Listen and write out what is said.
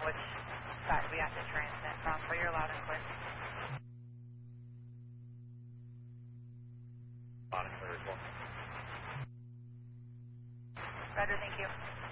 which side we have to transmit from, but you're loud and clear. Loud and clear as well. Roger, thank you.